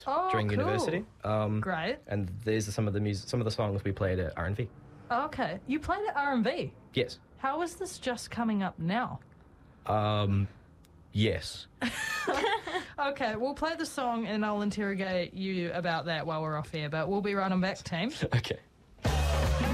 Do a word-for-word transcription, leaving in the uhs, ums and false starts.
oh, during cool. university. Um, Great. And these are some of the music, some of the songs we played at R and V. Okay. You played at R and V? Yes. How is this just coming up now? Um, yes. Okay, we'll play the song and I'll interrogate you about that while we're off air, but we'll be right on back, team. Okay.